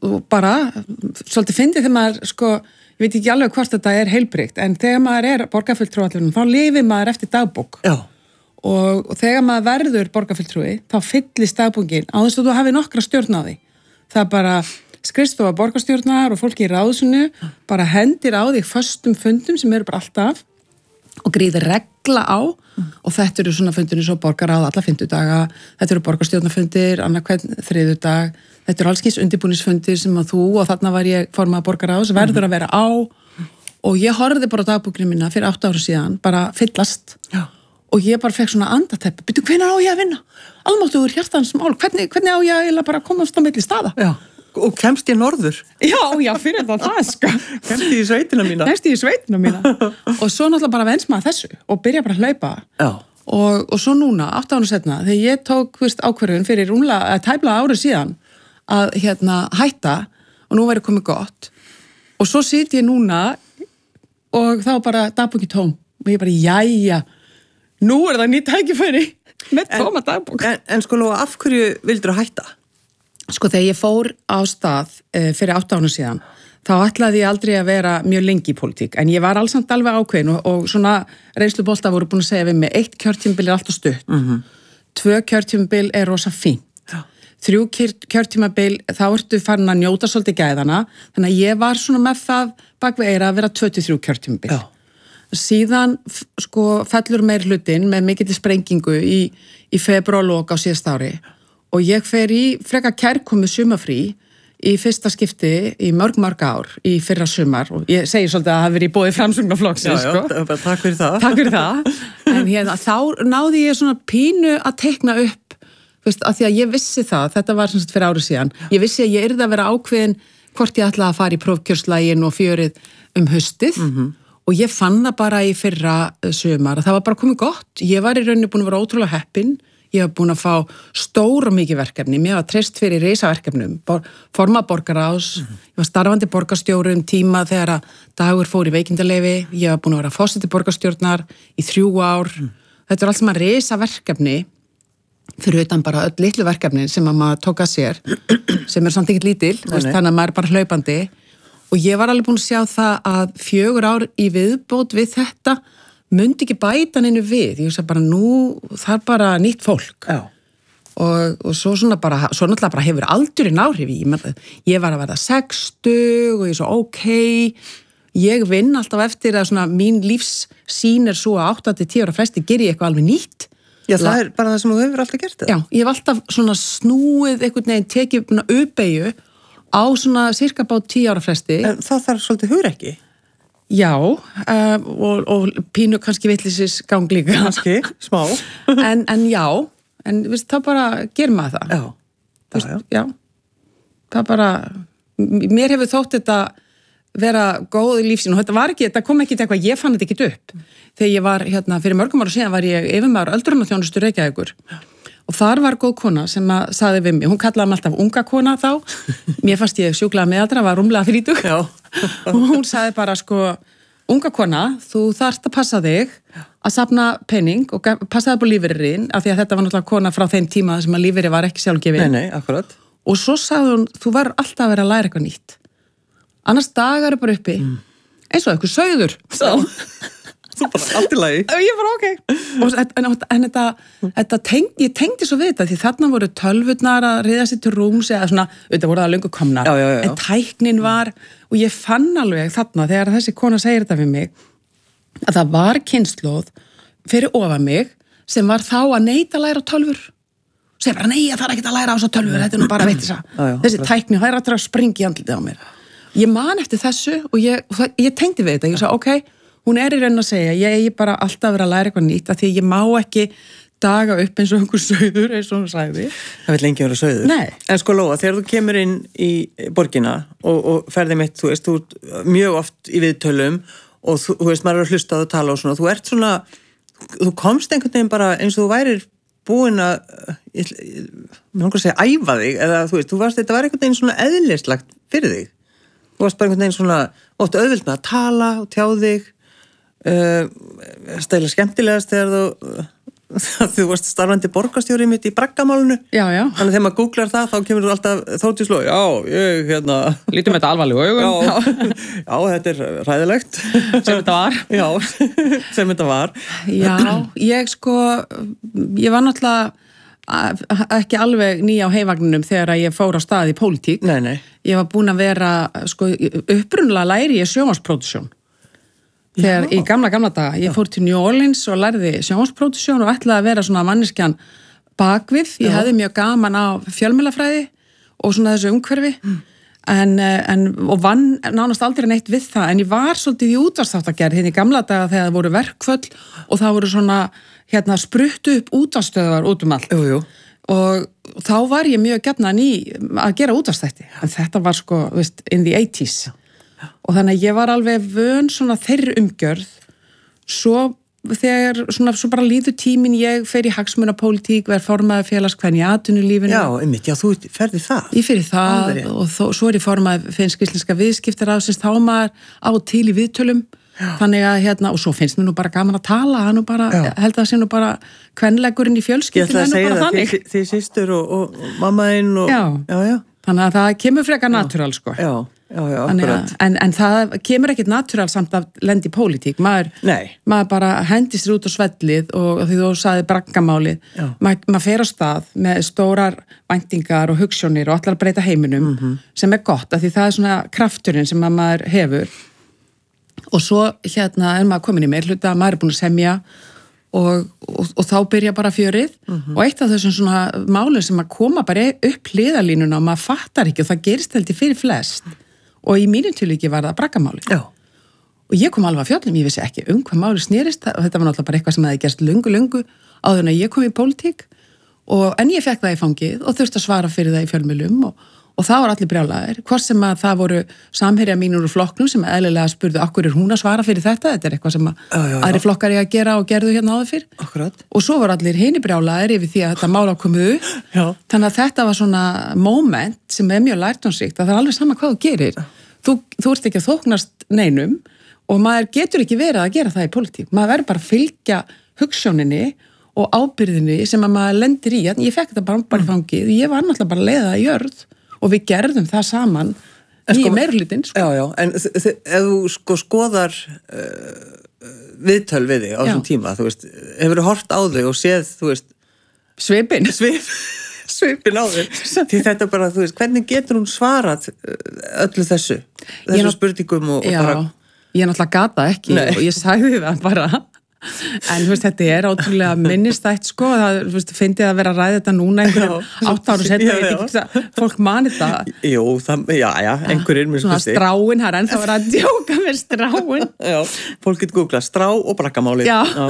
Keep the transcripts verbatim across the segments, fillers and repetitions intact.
og bara, svolítið fyndið þegar maður, sko, ég veit ekki alveg hvort þetta er heilbrigt, en þegar maður er borgarfulltrúi, þá lifir maður eftir dagbók. Já. Og, og þegar maður verður borgarfulltrúi, þá fyllist dagbókin á þess að þú hafi nokkra stjórn á því. Það er bara skrifstofa borgarstjórnar og fólki í ráðsunu bara hendir á því föstum fundum sem eru bara alltaf og gríðir regla á mm. og þetta eru svona fundunir svo borgaráð alla fimmtudaga, þetta eru borgarstjórnarfundir annað hvern þriðjudag, þetta eru allskins undirbúningsfundir sem að þú og þarna var ég formað borgaráðs, verður að vera á og ég horfði bara á dagbókinu mína fyrir átta ára síðan, bara fyllast Já. Og ég bara fekk svona andateppi, byrju, hvenær á ég að vinna? Almáttugur hjartans mál, hvernig, hvernig á ég að bara komast á milli staða? Já. Og kemst ég norður? Já, já, fyrir þetta það, sko. Kemst ég í sveitina mína? Kemst ég í sveitina mína. Og svo náttúrulega bara venst maður þessu og byrja bara að hlaupa. Já. Og, og svo núna, átta ára setna, þegar ég tók veist, ákvörðun fyrir rúmlega, tæpla árið síðan að hérna, hætta og nú væri komið gott. Og svo sit ég núna og þá bara dagbókin tóm. Og ég bara, jæja, nú er það nýtt tækifæri með tóma dagbók. En, en sko, nú, af hverju vildur þú hætta? Sko þegar ég fór á stað e, fyrir átta ára síðan, þá ætlaði ég aldrei að vera mjög lengi í pólitík, en ég var allsamt alveg ákveðin og, og svona reynslubolta voru búin að segja við mig, eitt kjörtímabil er alltaf stutt, mm-hmm. tvö kjörtímabil er rosa fínt, Já. þrjú kjörtímabil, þá ertu farin að njóta svolítið gæðana, þannig að ég var svona með það bakvið eira að vera tvö til þrjú kjörtímabil. Já. Síðan sko fellur meir hlutin með mikill sprengingu í, í febrúarlok á síðasta ári. Og ég fer í freka kærkomið sumafrí í fyrsta skipti í mörg, mörg ár í fyrra sumar og ég segi svolítið að það hafi verið í boði framsóknarflokksins, sko. Já, já, takk fyrir það. Takk fyrir það. En hérna, þá náði ég svona pínu að teikna upp, veist, af því að ég vissi það, þetta var sem sagt fyrir árið síðan, ég vissi að ég yrði að vera ákveðin hvort ég ætlaði að fara í prófkjörslægin og fjörið um haustið mm-hmm. og ég fann það bara í fyrra sumar að það var bara komið gott. Ég var í rauninni búin að vera ótrúlega heppin. Ég hef búin að fá stór og mikið verkefni, mér var treyst fyrir risaverkefnum, forma borgaráðs, mm-hmm. ég var starfandi borgarstjóri um tíma þegar að Dagur fór í veikindaleyfi, ég var búin að vera forseti borgarstjórnar í þrjú ár, mm. þetta er allt sem að risaverkefni fyrir utan bara öll litlu verkefni sem að maður tók að sér, sem er samt ekkert lítil, nei, nei. þannig að maður er bara hlaupandi og ég var alveg búin að sjá það að fjögur ár í viðbót við þetta myndi ekki bæta henni við, ég veist að bara nú, það er bara nýtt fólk. Já. Og, og svo svona bara, svo náttúrulega bara hefur aldurinn áhrif í, ég var að verða sextug og ég svo ok, ég vinn alltaf eftir að svona mín lífssýn er svo að átta til tíu ára fresti ger ég eitthvað alveg nýtt. Já, það La- er bara það sem þú hefur alltaf gert það. Já, ég hef alltaf svona snúið einhvern veginn, tekið uppeyju á svona cirka bát tíu ára fresti. En það þarf svolítið hugrekki. Já, uh, og, og pínu kannski vitleysis gang líka. Kannski, smá. en, en já, en viðst, það bara ger maður það. Já, Vist, já, já. já. Það bara, mér hefur þótt þetta vera góð í lífsín og þetta var ekki, þetta kom ekki til eitthvað, ég fann þetta ekki upp. Þegar ég var, hérna, fyrir mörgum ára síðan var ég yfirmaður öldrunarþjónustu Reykjavíkur og þar var góð kona sem að saði við mig, hún kallaði mig alltaf unga kona þá, mér fannst ég sjúklega meðaldra, var rúmlega þrítug og hún saði bara sko, unga kona, þú þarft að passa þig að safna penning og passa það på lífeyririnn, af því að þetta var náttúrulega kona frá þeim tíma sem að lífeyri var ekki sjálfgefin. Nei, nei, akkurat. Og svo sagði hún, þú verður alltaf að vera að læra eitthvað nýtt. Annars dagar er bara uppi, mm. eins og eitthvað sauður, sagði hún. Þú bara allt í lagi. Ég bara ok. Og, en, en þetta, þetta teng, ég tengdi svo við þetta, því þarna voru tölvurnar að riða sér til rúms eða svona, auðvitað voru það löngu komnar. Já, já, já. En tæknin var, og ég fann alveg þarna, þegar þessi kona segir þetta við mig, að það var kynslóð fyrir ofan mig, sem var þá að neita að læra á tölvur. Segir bara, nei, það er ekkert að læra á svo tölvur, þetta er nú bara veit þess að. Þessi tækni, það er að springa í andlitið á mér. Ég man eftir þessu og ég, og ég tengdi við þetta, ég sagði, ok, hún er í raun að segja, ég eigi bara alltaf að vera að læra eitthvað nýtt af því ég má ekki daga upp eins og einhver sauður, eins og hún sagði. Það vil lengi vera sauður. Nei. En sko Lóa, þegar þú kemur inn í borgina og, og ferði mitt, þú veist, þú ert mjög oft í viðtölum og þú, þú veist, maður er að hlusta á að tala og svona, þú ert svona, þú komst einhvern veginn bara eins og þú værir búin að, ég, ég, mér langar að segja, æfa þig, eða þú veist, þú varst, þetta var einhvern veginn svona eðlislegt fyrir þig. Þú varst bara einhvern veginn svona, oft auðvelt með að tala og tjá þig. Uh, stæla skemmtilegast þegar þú þú varst starfandi borgarstjóri mitt í braggamálinu. Já, já. Þannig að þegar maður googlar það, þá kemur þú alltaf Þórdís Lóa, já, ég, hérna... Lítum þetta alvarlegu augum. Já, já, þetta er ræðilegt. Sem þetta var. Já, sem þetta var. Já, ég sko, ég var náttúrulega ekki alveg ný á heivagninum þegar ég fór á stað í pólitík. Nei, nei. Ég var búin að vera, sko, upprunlega læri ég sjónvarspródusjón. Þegar í gamla, gamla daga, ég fór til New Orleans og lærði sjónvarspródusjón og ætlaði að vera svona manneskjan bakvið. Ég hefði mjög gaman á fjölmiðlafræði og svona þessu umhverfi mm. en, en, og vann nánast aldrei neitt við það. En ég var svolítið í útvarpsþáttagerð hérna í gamla daga þegar það voru verkföll og það voru svona, hérna, spruttu upp útvarpsstöðvar út um allt. Jú, jú. Og þá var ég mjög gjarnan í að gera útvarpsþætti. En þetta var sko, veist, in the eighties. Og þannig að ég var alveg vön svona þeirri umgjörð svo þegar svona svo bara líður tíminn ég fer í hagsmunapólitík, verð formaður félagskvenna í atvinnulífinu. Já, einmitt, já, þú ferði það. Ég fer í það Alveg. Og þó, svo er ég formaður finnsk íslenska viðskiptaráðsins, þá maður á og til í viðtölum. Já. Þannig að hérna, og svo finnst mér nú bara gaman að tala, hann nú bara, já. Held að það sé nú bara kvenlegurinn í fjölskyldinu. Ég ætla að segja það, þið, þið systur og, og mammaðinn og... Já. Já, já. Þannig að það kemur frekar natúral, sko. Já. Já, já, akkurat. En, en það kemur ekkert natúral samt að lendi í pólitík. Maður, maður bara hendist sér út á svellið og því þú sagði braggamálið. Maður, maður fer á stað með stórar væntingar og hugsjónir og allar að breyta heiminum mm-hmm. sem er gott, af því það er svona krafturinn sem maður hefur. Og svo hérna er maður komin í meirhluta, maður er búin að semja og, og, og þá byrja bara fjörið mm-hmm. og eitt af þessum svona málum sem að koma bara upp hliðarlínuna og maður fattar ekki og það gerist heldur fyrir flest. Og í mínum tilviki var það braggamáli. Já. Og ég kom alveg að fjöllum, ég vissi ekki um hvað máli snýrist, og þetta var náttúrulega bara eitthvað sem hefði gerst lungu, lungu áður en að ég kom í pólitík, og, en ég fekk það í fangið og þurfti að svara fyrir það í fjölmiðlum og, og það var allir brjálæðir, hvort sem að það voru samherja mínur úr flokknum sem eðlilega spurðu, akkur er hún að svara fyrir þetta, þetta er eitthvað sem að já, já, já. Aðri flokkar ég að gera og gerðu hérna áður fyrr. Akkurat. Og svo voru allir hini brjálæðir yfir því að þetta mál ákomu upp, þannig að þetta var svona moment sem er mjög lærdómsríkt, að það er alveg sama hvað þú gerir. Þú, þú ert ekki að þóknast neinum og maður getur ekki verið að gera það í pólitík. Maður verður bara að fylgja hugsjóninni og ábyrðinni sem að maður lendir í. Ég fekk þetta bara bara í fangið. Ég var náttúrulega bara að leiða það í jörð og við gerðum það saman í sko, meirhlutinn. Sko. Já, já, en ef þú sko skoðar uh, viðtöl við þig á þessum tíma, þú veist, hefur þú hort á þig og séð, þú veist... Svipinn. Svip. svipin á þér því þetta bara, þú veist, hvernig getur hún svarað öllu þessu þessu spurningum og, og já, bara ég náttúrulega gata ekki Nei. Og ég sagði það bara en þú veist, þetta er ótrúlega minnistætt sko, það, þú veist, fyndið að vera að ræða þetta núna einhverjum átt áru setna, ég veit ekki fólk mani það Jú, það, já, já, einhverjum svona stráin, það er ennþá verið að djóka með stráin Já, fólk getur googlað strá og braggamálið Já, já.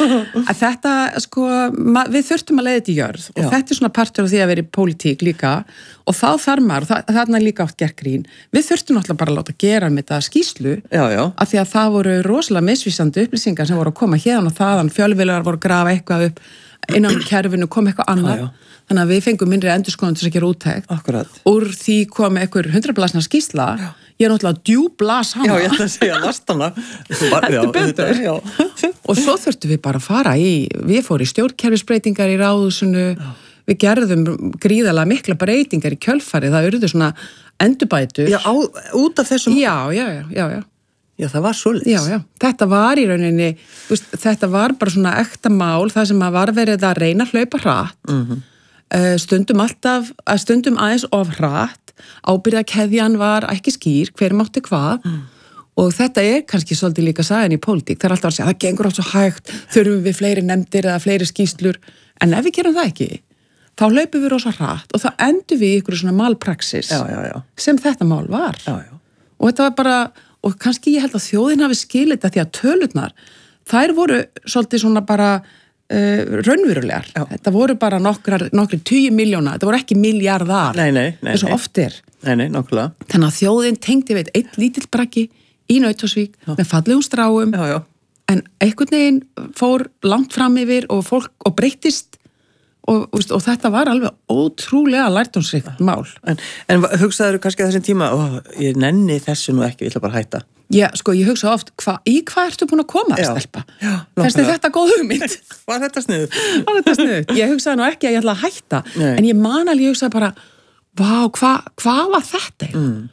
Að þetta, sko, við þurftum að leiða þetta í jörð og já. Þetta er svona partur af því að vera í pólitík líka og þá þarf maður, og þarna er líka átt gert grín, við þurftum náttúrulega bara að láta gera með þetta skýrslu, já, já. Af því að það voru rosalega misvísandi upplýsingar sem voru að koma hérna og þaðan, fjölmiðlar voru að grafa eitthvað upp innan kerfinu, kom eitthvað annað, já, já. Þannig að við fengum mindri endurskoðun til að gera úttekt. Akkurat. Úr því kom einhver hundrablasna skýrsla, já. Ég er náttúrulega djúblas hana. Já, ég ætla að segja last hana. Þetta er betur. Já. Og svo þurftum við bara að fara í, við fórum í stjórnkerfisbreytingar í ráðhúsinu, við gerðum gríðarlega mikla breytingar í kjölfarið, það urðu svona endurbætur. Já, á, út af þessum? Já, já, já, já, já. Já, það var svoleiðis. Já, já. Þetta var í rauninni, veist, þetta var bara svona ekta mál, það sem að var verið að reyna að hlaupa hratt, mm-hmm. stundum alltaf, stundum aðeins of hratt, ábyrgðakeðjan var ekki skýr, hver mátti hvað, mm. og þetta er kannski svolítið líka sagan í pólitík, það er alltaf að segja, það gengur allt svo hægt, þurfum við fleiri nefndir eða fleiri skýslur, en ef við gerum það ekki, þá hlaupum við rosa hratt og þá endur við í ykkur svona malpraxis já, já, já. Sem þetta mál var. Já, já. Og þetta var bara, og kannski ég held að þjóðin hafi skilið þetta því að tölurnar, þær voru svolítið svona bara Uh, raunverulegar. Já. Þetta voru bara nokkrar, nokkri tíu miljóna, þetta voru ekki miljardar nei, nei, nei, eins og oft er nei, nei, nokkulega. Þannig að þjóðin tengdi við einn lítill braggi í Nauthólsvík með fallegum stráum já, já. En einhvern veginn fór langt fram yfir og fólk og breyttist og, og, og þetta var alveg ótrúlega lærdómsríkt mál. En, en hugsaður kannski að þessum tíma ó, ég nenni þessu nú ekki, ég ætla bara að hætta Já, sko, ég hugsa oft, hva, í hvað ertu búin að koma að stelpa? Fannst þið þetta góð hugmynd? Var þetta sniðugt? Var þetta sniðugt? Ég hugsaði nú ekki að ég ætla að hætta, Nei. en ég man alveg, ég hugsaði bara, vá, hvað hva var þetta? Mm.